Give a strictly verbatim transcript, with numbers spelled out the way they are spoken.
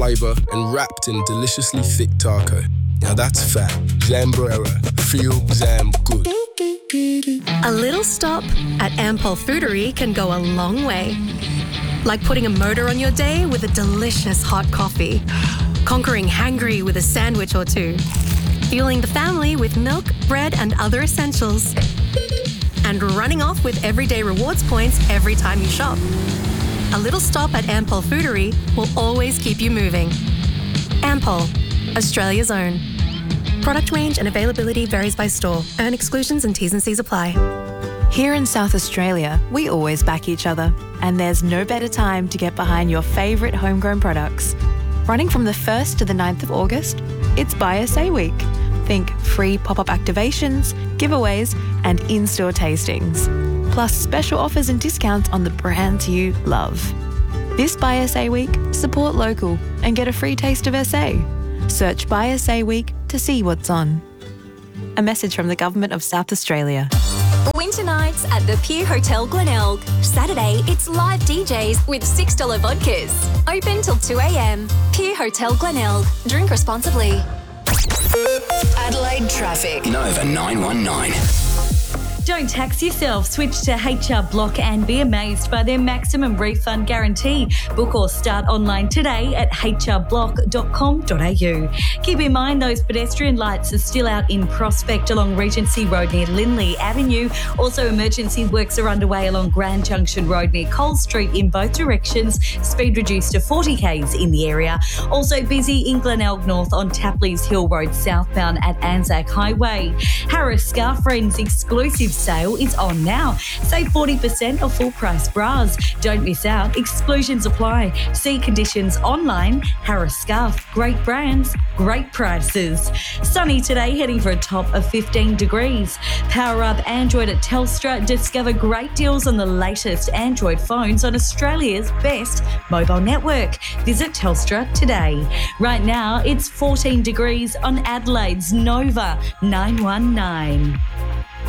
fibre and wrapped in deliciously thick taco. Now that's fat. Zambrera. Feel Zam good. A little stop at Ampol Foodery can go a long way. Like putting a motor on your day with a delicious hot coffee. Conquering hangry with a sandwich or two. Fueling the family with milk, bread and other essentials. And running off with everyday rewards points every time you shop. A little stop at Ampol Foodery will always keep you moving. Ampol, Australia's own. Product range and availability varies by store. Earn exclusions and T's and C's apply. Here in South Australia, we always back each other. And there's no better time to get behind your favourite homegrown products. Running from the first to the ninth of August, it's Buy S A Week. Think free pop-up activations, giveaways and in-store tastings. Plus special offers and discounts on the brands you love. This Buy S A Week, support local and get a free taste of S A. Search Buy S A Week to see what's on. A message from the Government of South Australia. Winter nights at the Pier Hotel Glenelg. Saturday, it's live D Js with six dollars vodkas. Open till two a.m. Pier Hotel Glenelg. Drink responsibly. Adelaide traffic. Nova nine one nine. Don't tax yourself. Switch to H R Block and be amazed by their maximum refund guarantee. Book or start online today at h r block dot com dot a u. Keep in mind those pedestrian lights are still out in Prospect along Regency Road near Lindley Avenue. Also, emergency works are underway along Grand Junction Road near Cole Street in both directions. Speed reduced to forty k's in the area. Also busy in Glenelg North on Tapley's Hill Road southbound at Anzac Highway. Harris Scarf Friends exclusive sale is on now. Save forty percent off full price bras. Don't miss out. Exclusions apply. See conditions online. Harris Scarf. Great brands, great prices. Sunny today, heading for a top of fifteen degrees. Power up Android at Telstra. Discover great deals on the latest Android phones on Australia's best mobile network. Visit Telstra today. Right now, it's fourteen degrees on Adelaide's Nova nine one nine.